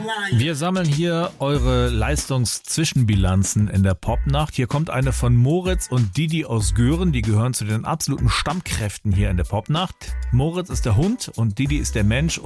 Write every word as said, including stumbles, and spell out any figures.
Wir sammeln hier eure Leistungszwischenbilanzen in der Popnacht. Hier kommt eine von Moritz und Didi aus Göhren. Die gehören zu den absoluten Stammkräften hier in der Popnacht. Moritz ist der Hund und Didi ist der Mensch.